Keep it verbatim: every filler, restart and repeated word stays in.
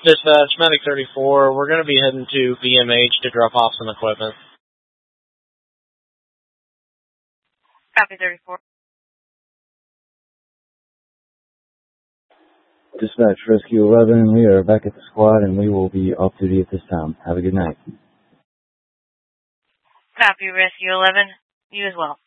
Dispatch, Medic thirty-four, we're going to be heading to B M H to drop off some equipment. Copy, thirty-four. Dispatch, Rescue eleven, we are back at the squad and we will be off duty at this time. Have a good night. Copy, Rescue eleven. You as well.